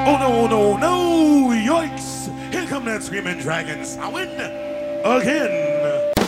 Oh no, no, no! Yikes! Here come that screaming dragons. I win again.